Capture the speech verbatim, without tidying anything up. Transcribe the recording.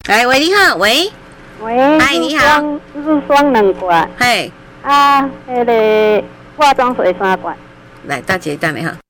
来，喂，你好，喂， 喂， 嗨，你好， 日霜两罐， 嘿， 啊，迄个化妆水三罐。 来，大姐等你哈。